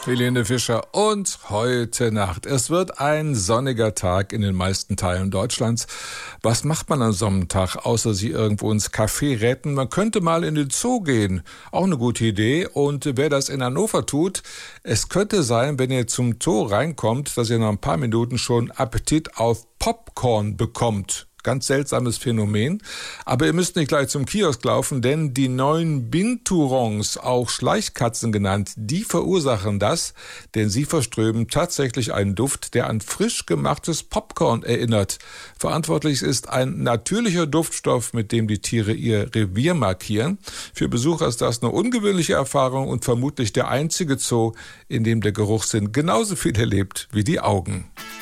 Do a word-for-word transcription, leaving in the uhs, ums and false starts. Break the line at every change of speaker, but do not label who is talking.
Helene Fischer und heute Nacht. Es wird ein sonniger Tag in den meisten Teilen Deutschlands. Was macht man am Sonnentag, außer sie irgendwo ins Café retten? Man könnte mal in den Zoo gehen. Auch eine gute Idee. Und wer das in Hannover tut, es könnte sein, wenn ihr zum Zoo reinkommt, dass ihr nach ein paar Minuten schon Appetit auf Popcorn bekommt. Ganz seltsames Phänomen. Aber ihr müsst nicht gleich zum Kiosk laufen, denn die neuen Binturons, auch Schleichkatzen genannt, die verursachen das, denn sie verströmen tatsächlich einen Duft, der an frisch gemachtes Popcorn erinnert. Verantwortlich ist ein natürlicher Duftstoff, mit dem die Tiere ihr Revier markieren. Für Besucher ist das eine ungewöhnliche Erfahrung und vermutlich der einzige Zoo, in dem der Geruchssinn genauso viel erlebt wie die Augen.